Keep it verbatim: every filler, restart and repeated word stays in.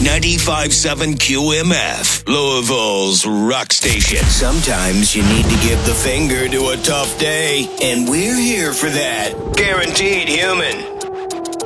ninety-five point seven Q M F, Louisville's rock station. Sometimes you need to give the finger to a tough day, and we're here for that. Guaranteed Human.